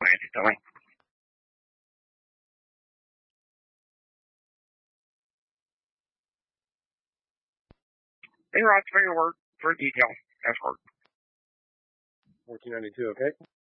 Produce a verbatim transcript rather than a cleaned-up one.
Também. Hey, Ross, for your work, for details. Escort. fourteen ninety-two, okay?